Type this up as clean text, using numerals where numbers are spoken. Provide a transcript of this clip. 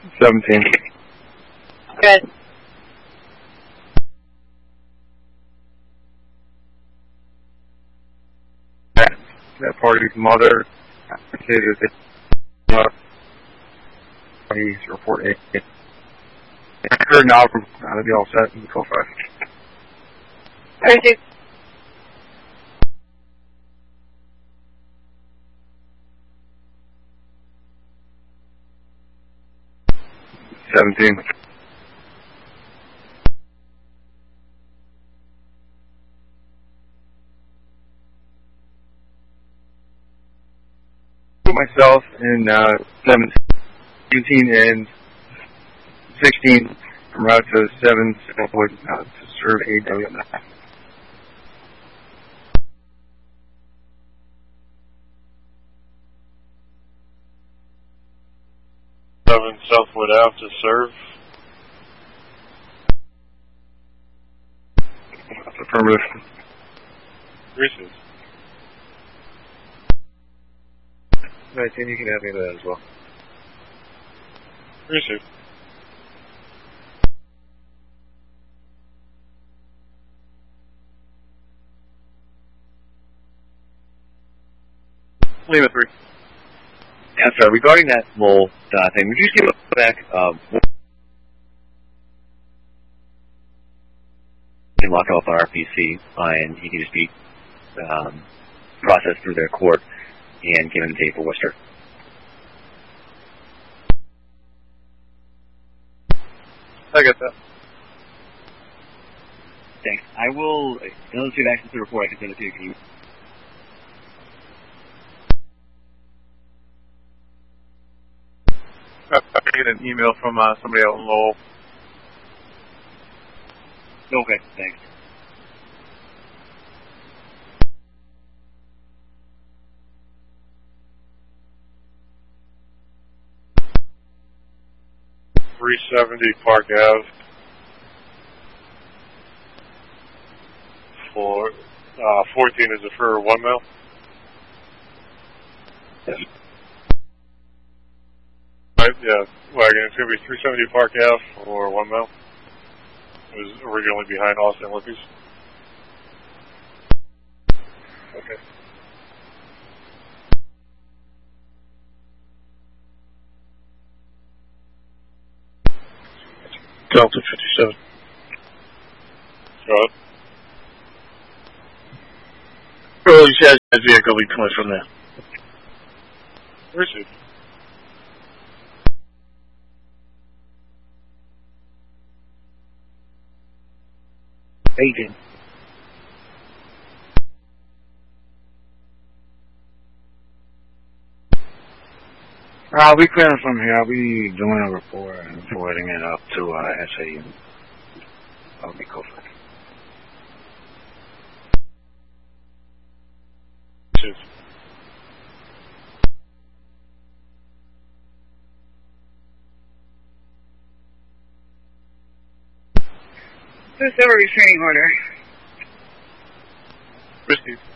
17. Good. That party's mother stated that he's reporting. I heard now that'll be all set in call 5. Pursuit. $17. Put myself in 17 and 16 from route to 7 to serve AW. 7 Southwood Ave to serve. Affirmative. Reese's. 19, you can have me that as well. Reese's. Lima 3. I'm sorry, regarding that whole thing, would you just give it back, can lock off our RPC, and he can just be processed through their court and given the tape for Worcester. I get that. Thanks. I will, unless you have access to the report, I can send it to you. Can you? I get an email from somebody out in Lowell. Okay, thanks. .370 Park Ave. For 14 is it for 1 mil? Yes. Right, yeah, wagon. It's going to be 370 Park Ave for 1 mil. It was originally behind Austin Lippy's. Okay. Delta 57. Got it. Early says the vehicle be coming from there. Received. Agent. I'll be clearing from here. I'll be doing a report and forwarding it up to SAU. I'll be cool. Who's the restraining order? Received.